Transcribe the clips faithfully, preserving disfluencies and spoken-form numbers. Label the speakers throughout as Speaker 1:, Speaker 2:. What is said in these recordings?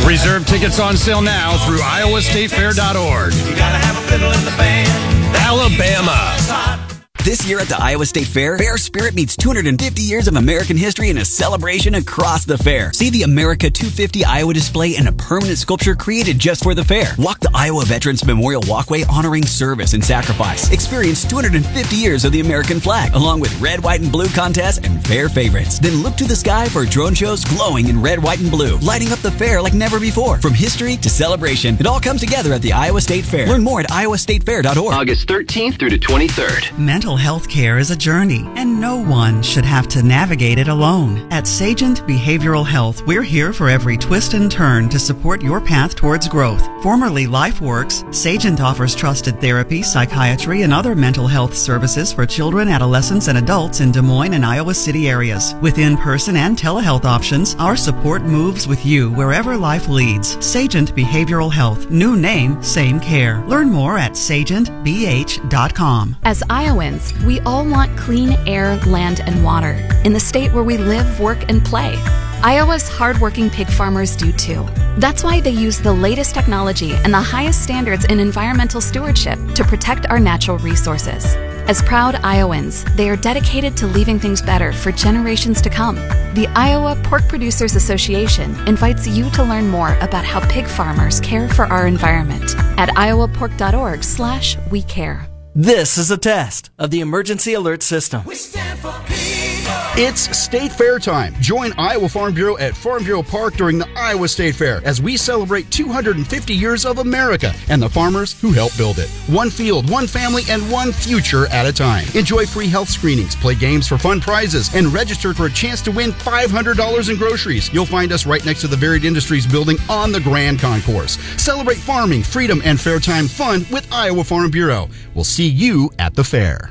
Speaker 1: Reserve tickets on sale now through iowa state fair dot org.
Speaker 2: You gotta have a fiddle in the band.
Speaker 1: Alabama.
Speaker 3: This year at the Iowa State Fair, Fair Spirit meets two hundred fifty years of American history in a celebration across the fair. See the America two fifty Iowa display and a permanent sculpture created just for the fair. Walk the Iowa Veterans Memorial Walkway honoring service and sacrifice. Experience two hundred fifty years of the American flag, along with red, white, and blue contests and fair favorites. Then look to the sky for drone shows glowing in red, white, and blue, lighting up the fair like never before. From history to celebration, it all comes together at the Iowa State Fair. Learn more at iowa state fair dot org.
Speaker 4: August thirteenth through the twenty-third.
Speaker 5: Mental health care is a journey, and no one should have to navigate it alone. At Sagent Behavioral Health, we're here for every twist and turn to support your path towards growth. Formerly LifeWorks, Sagent offers trusted therapy, psychiatry, and other mental health services for children, adolescents, and adults in Des Moines and Iowa City areas. With in-person and telehealth options, our support moves with you wherever life leads. Sagent Behavioral Health. New name, same care. Learn more at sagent b h dot com.
Speaker 6: As Iowans, we all want clean air, land, and water in the state where we live, work, and play. Iowa's hardworking pig farmers do too. That's why they use the latest technology and the highest standards in environmental stewardship to protect our natural resources. As proud Iowans, they are dedicated to leaving things better for generations to come. The Iowa Pork Producers Association invites you to learn more about how pig farmers care for our environment at iowa pork dot org slash we care.
Speaker 7: This is a test of the Emergency Alert System.
Speaker 2: We stand for people.
Speaker 8: It's State Fair time. Join Iowa Farm Bureau at Farm Bureau Park during the Iowa State Fair as we celebrate two hundred fifty years of America and the farmers who helped build it. One field, one family, and one future at a time. Enjoy free health screenings, play games for fun prizes, and register for a chance to win five hundred dollars in groceries. You'll find us right next to the Varied Industries building on the Grand Concourse. Celebrate farming, freedom, and fair time fun with Iowa Farm Bureau. We'll see you at the fair.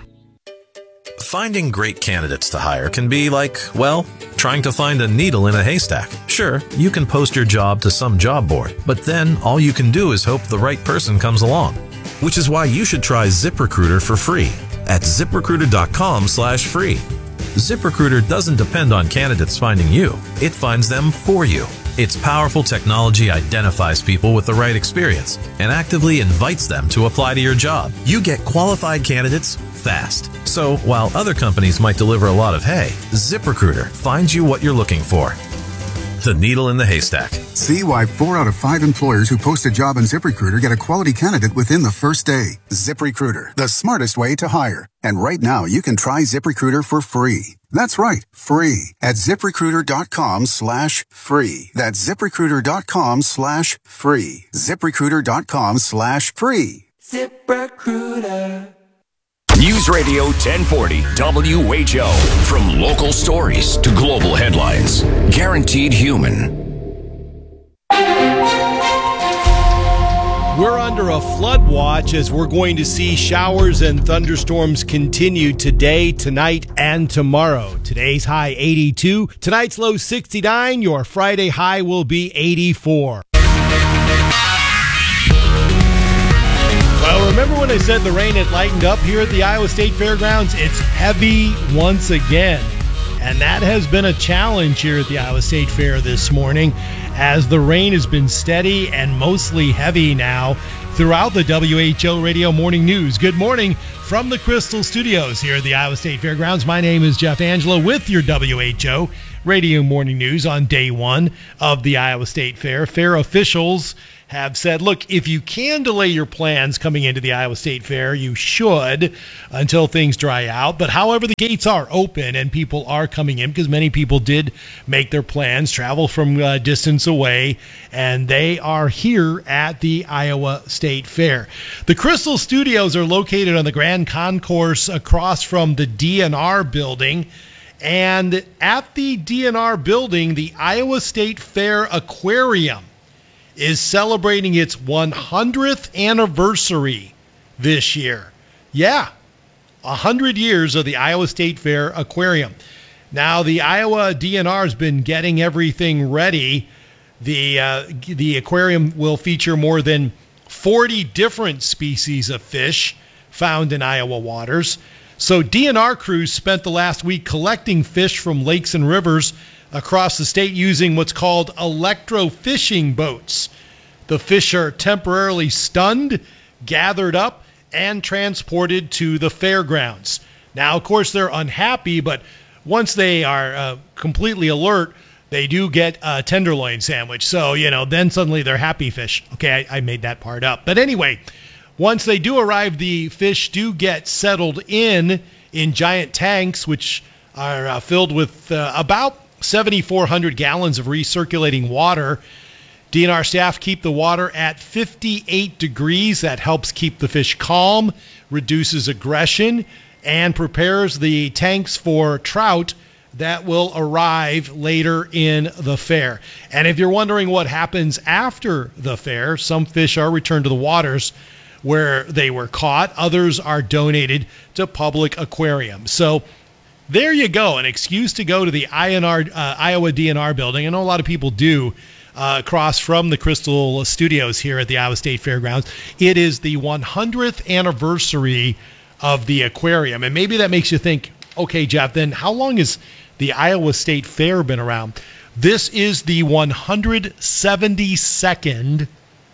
Speaker 9: Finding great candidates to hire can be like, well, trying to find a needle in a haystack. Sure, you can post your job to some job board, but then all you can do is hope the right person comes along. Which is why you should try ZipRecruiter for free at zip recruiter dot com slash free. ZipRecruiter doesn't depend on candidates finding you. It finds them for you. Its powerful technology identifies people with the right experience and actively invites them to apply to your job. You get qualified candidates fast. So while other companies might deliver a lot of hay, ZipRecruiter finds you what you're looking for. The needle in the haystack.
Speaker 10: See why four out of five employers who post a job on ZipRecruiter get a quality candidate within the first day. ZipRecruiter, the smartest way to hire. And right now, you can try ZipRecruiter for free. That's right, free at zip recruiter dot com slash free. That's zip recruiter dot com slash free. zip recruiter dot com slash free.
Speaker 2: ZipRecruiter.
Speaker 11: News Radio ten forty W H O. From local stories to global headlines. Guaranteed human.
Speaker 12: We're under a flood watch as we're going to see showers and thunderstorms continue today, tonight, and tomorrow. Today's high eighty-two, tonight's low sixty-nine, your Friday high will be eighty-four. Well, remember when I said the rain had lightened up here at the Iowa State Fairgrounds? It's heavy once again. And that has been a challenge here at the Iowa State Fair this morning, as the rain has been steady and mostly heavy now throughout the W H O Radio Morning News. Good morning from the Crystal Studios here at the Iowa State Fairgrounds. My name is Jeff Angelo with your W H O Radio Morning News on day one of the Iowa State Fair. Fair officials have said, look, if you can delay your plans coming into the Iowa State Fair, you should until things dry out. But however, the gates are open and people are coming in because many people did make their plans, travel from uh, distance away, and they are here at the Iowa State Fair. The Crystal Studios are located on the Grand Concourse across from the D N R building. And at the D N R building, the Iowa State Fair Aquarium is celebrating its one hundredth anniversary this year. Yeah, one hundred years of the Iowa State Fair Aquarium. Now, the Iowa D N R has been getting everything ready. The, uh, the aquarium will feature more than forty different species of fish found in Iowa waters. So D N R crews spent the last week collecting fish from lakes and rivers across the state using what's called electro-fishing boats. The fish are temporarily stunned, gathered up, and transported to the fairgrounds. Now, of course, they're unhappy, but once they are uh, completely alert, they do get a tenderloin sandwich. So, you know, then suddenly they're happy fish. Okay, I, I made that part up. But anyway, once they do arrive, the fish do get settled in in giant tanks, which are uh, filled with uh, about seventy-four hundred gallons of recirculating water. D N R staff keep the water at fifty-eight degrees. That helps keep the fish calm, reduces aggression, and prepares the tanks for trout that will arrive later in the fair. And if you're wondering what happens after the fair, some fish are returned to the waters where they were caught. Others are donated to public aquariums. So there you go, an excuse to go to the I N R, uh, Iowa D N R building. I know a lot of people do. Uh, across from the Crystal Studios here at the Iowa State Fairgrounds. It is the one hundredth anniversary of the aquarium. And maybe that makes you think, okay, Jeff, then how long has the Iowa State Fair been around? This is the one hundred seventy-second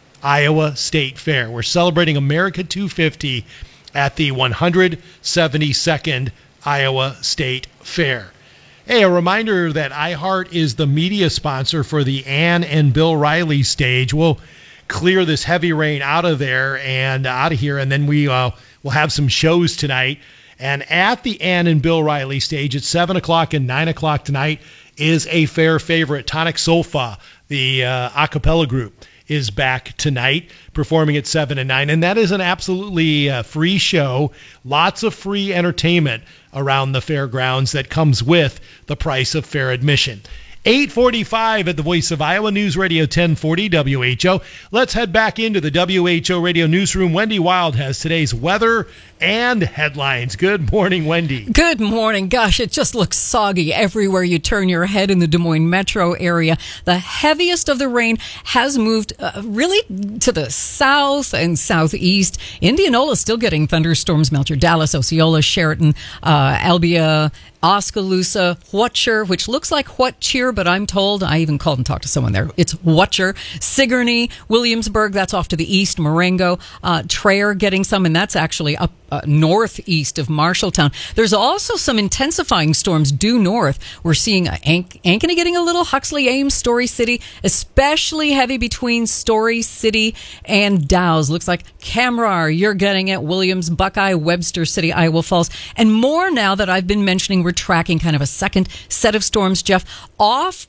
Speaker 12: Iowa State Fair. We're celebrating America two fifty at the one hundred seventy-second Iowa State Fair. Hey, a reminder that iHeart is the media sponsor for the Ann and Bill Riley stage. We'll clear this heavy rain out of there and out of here, and then we uh, will have some shows tonight. And at the Ann and Bill Riley stage at seven o'clock and nine o'clock tonight is a fair favorite. Tonic Sofa, the uh, a cappella group, is back tonight performing at seven and nine. And that is an absolutely uh, free show. Lots of free entertainment around the fairgrounds that comes with the price of fair admission. eight forty-five at the Voice of Iowa News Radio ten forty W H O. Let's head back into the W H O Radio Newsroom. Wendy Wild has today's weather and headlines. Good morning, Wendy.
Speaker 13: Good morning. Gosh, it just looks soggy everywhere you turn your head in the Des Moines metro area. The heaviest of the rain has moved uh, really to the south and southeast. Indianola still getting thunderstorms. Melcher, Dallas, Osceola, Sheraton, uh, Albia, Oskaloosa, Whatcher, which looks like Whatcheer, but I'm told, I even called and talked to someone there, it's Whatcher. Sigourney, Williamsburg, that's off to the east. Marengo, uh, Traer getting some, and that's actually up uh, northeast of Marshalltown. There's also some intensifying storms due north. We're seeing uh, Ank- Ankeny getting a little, Huxley, Ames, Story City, especially heavy between Story City and Dow's. Looks like Kamrar, you're getting it, Williams, Buckeye, Webster City, Iowa Falls, and more now that I've been mentioning. We're tracking kind of a second set of storms, Jeff, off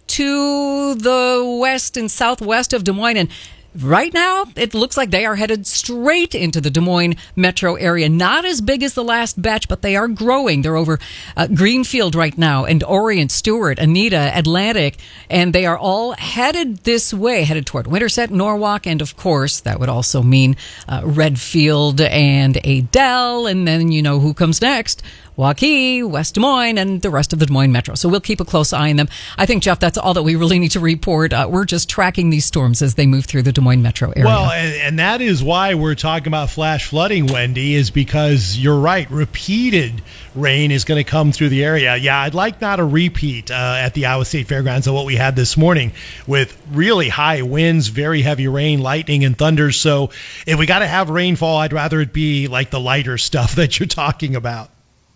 Speaker 13: to the west and southwest of Des Moines. And right now, it looks like they are headed straight into the Des Moines metro area. Not as big as the last batch, but they are growing. They're over uh, Greenfield right now, and Orient, Stewart, Anita, Atlantic, and they are all headed this way, headed toward Winterset, Norwalk, and of course, that would also mean uh, Redfield and Adel, and then you know who comes next. Waukee, West Des Moines, and the rest of the Des Moines Metro. So we'll keep a close eye on them. I think, Jeff, that's all that we really need to report. Uh, we're just tracking these storms as they move through the Des Moines Metro area.
Speaker 12: Well, and, and that is why we're talking about flash flooding, Wendy, is because you're right. Repeated rain is going to come through the area. Yeah, I'd like not a repeat uh, at the Iowa State Fairgrounds of what we had this morning with really high winds, very heavy rain, lightning, and thunder. So if we got to have rainfall, I'd rather it be like the lighter stuff that you're talking about.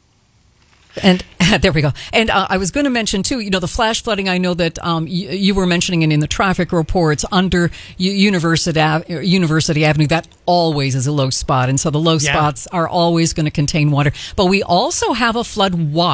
Speaker 13: And there we go. And uh, I was going to mention, too, you know, the flash flooding, I know that um, you, you were mentioning it in the traffic reports under U- University, Ave- University Avenue. That always is a low spot. And so the low yeah. spots are always going to contain water. But we also have a flood watch.